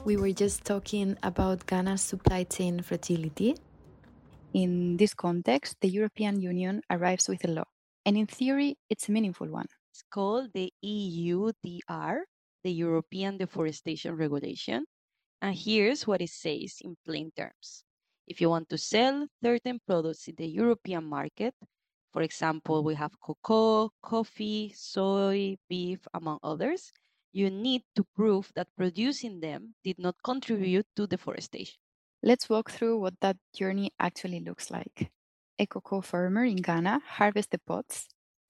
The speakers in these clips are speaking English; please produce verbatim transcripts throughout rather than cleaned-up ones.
We were just talking about Ghana's supply chain fragility. In this context, the European Union arrives with a law, and in theory, it's a meaningful one. It's called the E U D R, the European Deforestation Regulation. And here's what it says in plain terms. If you want to sell certain products in the European market, for example, we have cocoa, coffee, soy, beef, among others, you need to prove that producing them did not contribute to deforestation. Let's walk through what that journey actually looks like. A cocoa farmer in Ghana harvests the pods.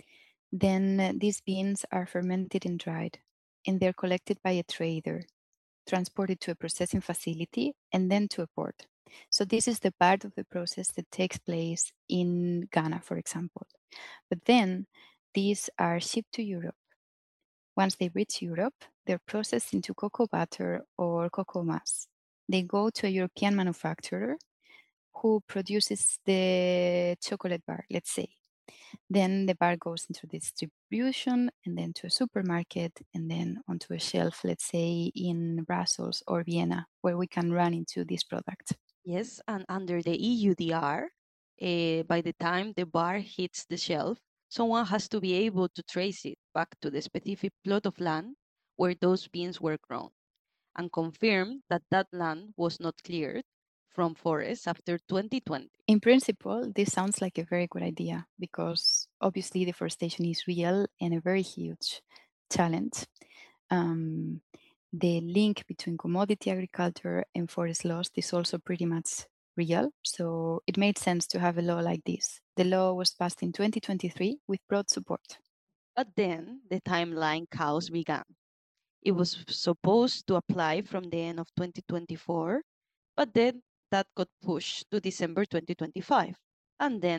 Then uh, these beans are fermented and dried, and they're collected by a trader, transported to a processing facility, and then to a port. So this is the part of the process that takes place in Ghana, for example. But then these are shipped to Europe. Once they reach Europe, they're processed into cocoa butter or cocoa mass. They go to a European manufacturer who produces the chocolate bar, let's say. Then the bar goes into distribution and then to a supermarket and then onto a shelf, let's say in Brussels or Vienna, where we can run into this product. Yes, and under the E U D R, uh, by the time the bar hits the shelf, someone has to be able to trace it back to the specific plot of land where those beans were grown and confirm that that land was not cleared from forests after twenty twenty. In principle, this sounds like a very good idea because obviously deforestation is real and a very huge challenge. Um, the link between commodity agriculture and forest loss is also pretty much real. So it made sense to have a law like this. The law was passed in twenty twenty-three with broad support. But then the timeline chaos began. It was supposed to apply from the end of twenty twenty-four, but then that got pushed to December twenty twenty-five. And then